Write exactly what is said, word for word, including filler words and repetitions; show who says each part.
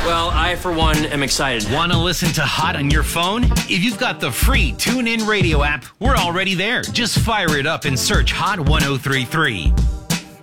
Speaker 1: Well, I, for one, am excited.
Speaker 2: Want to listen to Hot on your phone? If you've got the free TuneIn Radio app, we're already there. Just fire it up and search Hot one oh three three.